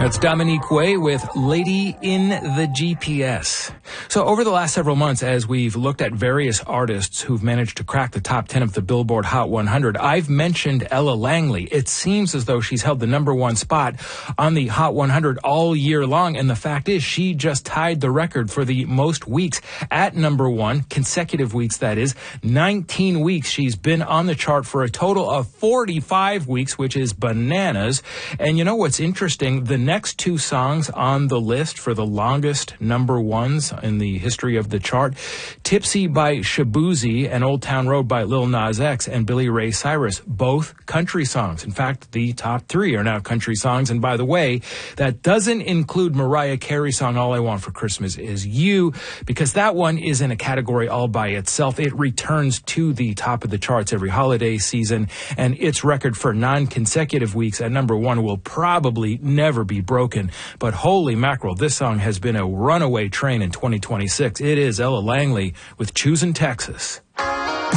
That's Dominique Way with Lady in the GPS. So over the last several months, as we've looked at various artists who've managed to crack the top 10 of the Billboard Hot 100, I've mentioned Ella Langley. It seems as though she's held the number one spot on the Hot 100 all year long. And the fact is, she just tied the record for the most weeks at number one, consecutive weeks, that is. 19 weeks she's been on the chart for a total of 45 weeks, which is bananas. And you know what's interesting? The next two songs on the list for the longest number ones in the history of the chart, Tipsy by Shaboozey and Old Town Road by Lil Nas X and Billy Ray Cyrus, both country songs. In fact, the top three are now country songs. And by the way, that doesn't include Mariah Carey's song, All I Want for Christmas Is You, because that one is in a category all by itself. It returns to the top of the charts every holiday season, and its record for non-consecutive weeks at number one will probably never be broken. But holy mackerel, this song has been a runaway train in 2026. It is Ella Langley with Choosin' Texas.